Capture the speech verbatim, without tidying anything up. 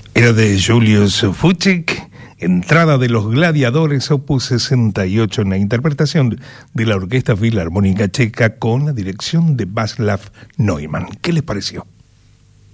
Era de Julius Fuchik, entrada de los Gladiadores, opus sesenta y ocho, en la interpretación de la Orquesta Filarmónica Checa con la dirección de Václav Neumann. ¿Qué les pareció?